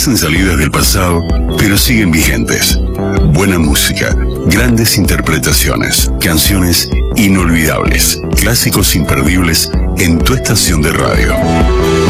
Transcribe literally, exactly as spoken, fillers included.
Parecen salidas del pasado, pero siguen vigentes. Buena música, grandes interpretaciones, canciones inolvidables, clásicos imperdibles en tu estación de radio.